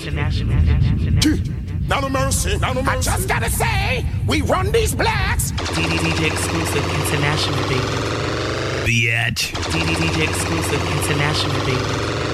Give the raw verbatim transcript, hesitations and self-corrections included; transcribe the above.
international. Now no mercy, now no mercy. I just gotta say, we run these blacks. D J exclusive international, baby. Bitch. D J exclusive international, baby.